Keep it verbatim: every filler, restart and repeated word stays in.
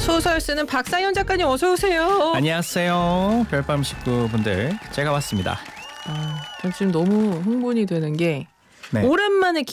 소설 쓰는 박상현 작가님 어서 오세요. 안녕하세요. 별밤 식구분들, 제가 왔습니다. 아, 전 지금 너무 흥분이 되는 게 네. 오랜만에